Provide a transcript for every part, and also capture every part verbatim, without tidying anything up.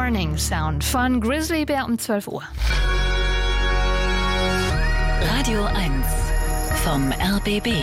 Warning Sound von Grizzly Bear um zwölf Uhr. Radio eins vom R B B.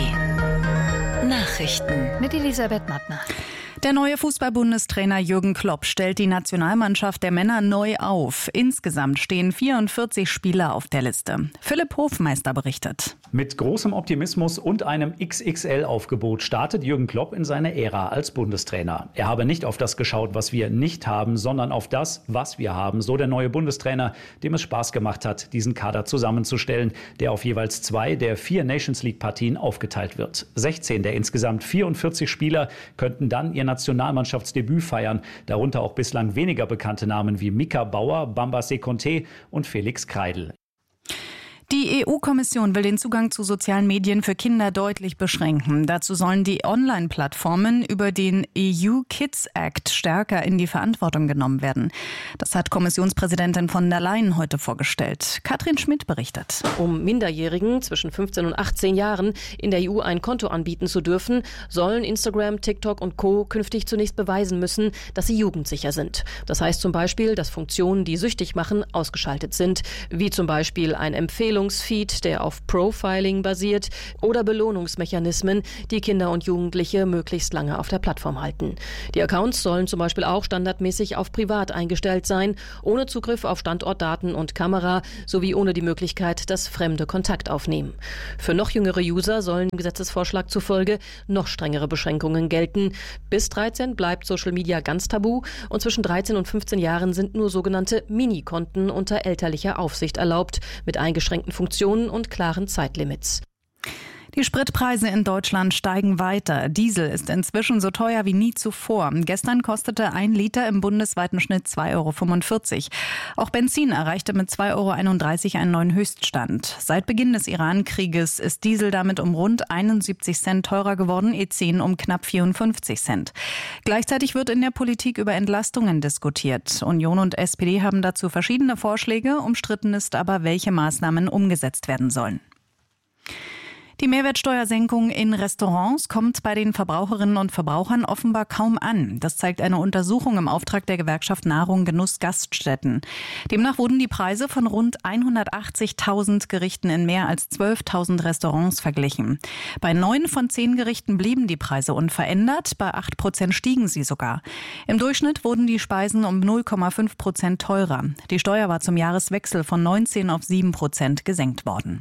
Nachrichten mit Elisabeth Mattner. Der neue Fußball-Bundestrainer Jürgen Klopp stellt die Nationalmannschaft der Männer neu auf. Insgesamt stehen vierundvierzig Spieler auf der Liste. Philipp Hofmeister berichtet. Mit großem Optimismus und einem X X L-Aufgebot startet Jürgen Klopp in seine Ära als Bundestrainer. Er habe nicht auf das geschaut, was wir nicht haben, sondern auf das, was wir haben. So der neue Bundestrainer, dem es Spaß gemacht hat, diesen Kader zusammenzustellen, der auf jeweils zwei der vier Nations-League-Partien aufgeteilt wird. sechzehn der insgesamt vierundvierzig Spieler könnten dann ihr Nationalmannschaftsdebüt feiern, darunter auch bislang weniger bekannte Namen wie Mika Bauer, Bamba Sekonte und Felix Kreidl. Die E U-Kommission will den Zugang zu sozialen Medien für Kinder deutlich beschränken. Dazu sollen die Online-Plattformen über den E U Kids Act stärker in die Verantwortung genommen werden. Das hat Kommissionspräsidentin von der Leyen heute vorgestellt. Katrin Schmidt berichtet. Um Minderjährigen zwischen fünfzehn und achtzehn Jahren in der E U ein Konto anbieten zu dürfen, sollen Instagram, TikTok und Co. künftig zunächst beweisen müssen, dass sie jugendsicher sind. Das heißt zum Beispiel, dass Funktionen, die süchtig machen, ausgeschaltet sind, wie zum Beispiel ein Empfehlungsfeed, der auf Profiling basiert, oder Belohnungsmechanismen, die Kinder und Jugendliche möglichst lange auf der Plattform halten. Die Accounts sollen zum Beispiel auch standardmäßig auf privat eingestellt sein, ohne Zugriff auf Standortdaten und Kamera, sowie ohne die Möglichkeit, dass Fremde Kontakt aufnehmen. Für noch jüngere User sollen dem Gesetzesvorschlag zufolge noch strengere Beschränkungen gelten. Bis dreizehn bleibt Social Media ganz tabu und zwischen dreizehn und fünfzehn Jahren sind nur sogenannte Mini-Konten unter elterlicher Aufsicht erlaubt, mit eingeschränkten Funktionen und klaren Zeitlimits. Die Spritpreise in Deutschland steigen weiter. Diesel ist inzwischen so teuer wie nie zuvor. Gestern kostete ein Liter im bundesweiten Schnitt zwei Euro fünfundvierzig. Auch Benzin erreichte mit zwei Euro einunddreißig einen neuen Höchststand. Seit Beginn des Iran-Krieges ist Diesel damit um rund einundsiebzig Cent teurer geworden, E zehn um knapp vierundfünfzig Cent. Gleichzeitig wird in der Politik über Entlastungen diskutiert. Union und S P D haben dazu verschiedene Vorschläge. Umstritten ist aber, welche Maßnahmen umgesetzt werden sollen. Die Mehrwertsteuersenkung in Restaurants kommt bei den Verbraucherinnen und Verbrauchern offenbar kaum an. Das zeigt eine Untersuchung im Auftrag der Gewerkschaft Nahrung Genuss Gaststätten. Demnach wurden die Preise von rund hundertachtzigtausend Gerichten in mehr als zwölftausend Restaurants verglichen. Bei neun von zehn Gerichten blieben die Preise unverändert, bei acht Prozent stiegen sie sogar. Im Durchschnitt wurden die Speisen um null Komma fünf Prozent teurer. Die Steuer war zum Jahreswechsel von neunzehn auf sieben Prozent gesenkt worden.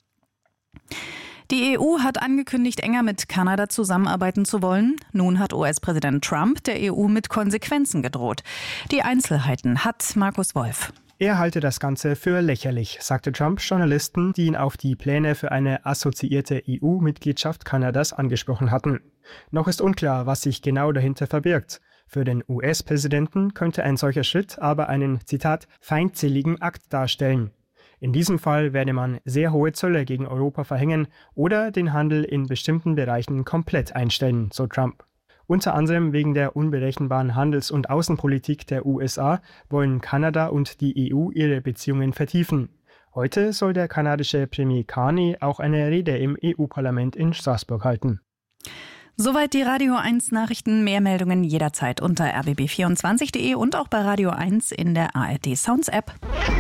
Die E U hat angekündigt, enger mit Kanada zusammenarbeiten zu wollen. Nun hat U S-Präsident Trump der E U mit Konsequenzen gedroht. Die Einzelheiten hat Markus Wolf. Er halte das Ganze für lächerlich, sagte Trump Journalisten, die ihn auf die Pläne für eine assoziierte E U-Mitgliedschaft Kanadas angesprochen hatten. Noch ist unklar, was sich genau dahinter verbirgt. Für den U S-Präsidenten könnte ein solcher Schritt aber einen, Zitat, feindseligen Akt darstellen. In diesem Fall werde man sehr hohe Zölle gegen Europa verhängen oder den Handel in bestimmten Bereichen komplett einstellen, so Trump. Unter anderem wegen der unberechenbaren Handels- und Außenpolitik der U S A wollen Kanada und die E U ihre Beziehungen vertiefen. Heute soll der kanadische Premier Carney auch eine Rede im E U-Parlament in Straßburg halten. Soweit die Radio eins Nachrichten. Mehr Meldungen jederzeit unter r b b vierundzwanzig punkt d e und auch bei Radio eins in der A R D Sounds App.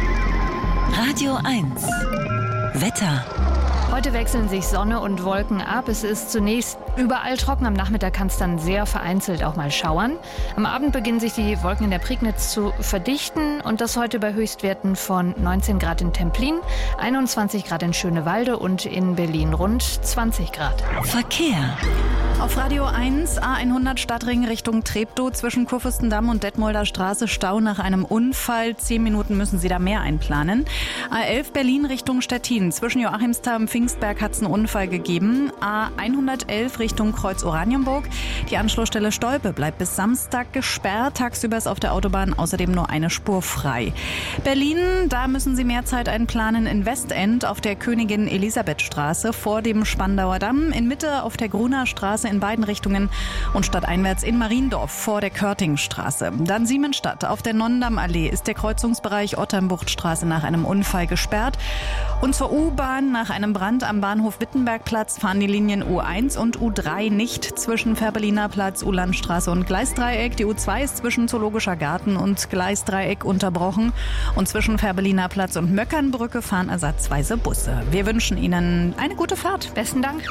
Radio eins Wetter. Heute wechseln sich Sonne und Wolken ab. Es ist zunächst überall trocken. Am Nachmittag kann es dann sehr vereinzelt auch mal schauern. Am Abend beginnen sich die Wolken in der Prignitz zu verdichten. Und das heute bei Höchstwerten von neunzehn Grad in Templin, einundzwanzig Grad in Schönewalde und in Berlin rund zwanzig Grad. Verkehr. Auf Radio eins A hundert Stadtring Richtung Treptow zwischen Kurfürstendamm und Detmolder Straße Stau nach einem Unfall. Zehn Minuten müssen Sie da mehr einplanen. A elf Berlin Richtung Stettin. Zwischen Joachimsthal und Pfingstberg hat es einen Unfall gegeben. A hundertelf Richtung Kreuz Oranienburg. Die Anschlussstelle Stolpe bleibt bis Samstag gesperrt. Tagsüber ist auf der Autobahn außerdem nur eine Spur frei. Berlin, da müssen Sie mehr Zeit einplanen in Westend auf der Königin Elisabeth Straße vor dem Spandauer Damm. In Mitte auf der Gruner Straße in beiden Richtungen und stadteinwärts in Mariendorf vor der Körtingstraße. Dann Siemensstadt. Auf der Nonnendamm-Allee ist der Kreuzungsbereich Otternbuchtstraße nach einem Unfall gesperrt. Und zur U-Bahn nach einem Brand Brand am Bahnhof Wittenbergplatz fahren die Linien U eins und U drei nicht zwischen Fährberliner Platz, Uhlandstraße und Gleisdreieck. Die U zwei ist zwischen Zoologischer Garten und Gleisdreieck unterbrochen. Und zwischen Fährberliner Platz und Möckernbrücke fahren ersatzweise Busse. Wir wünschen Ihnen eine gute Fahrt. Besten Dank.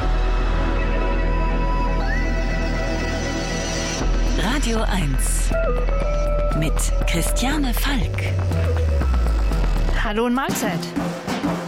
Radio eins mit Christiane Falk. Hallo und Mahlzeit.